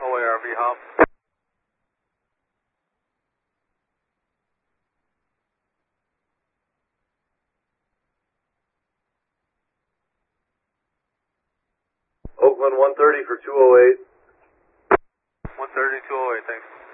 Ahoy RV hop. Oakland 130 for 208. 130, 208, thanks.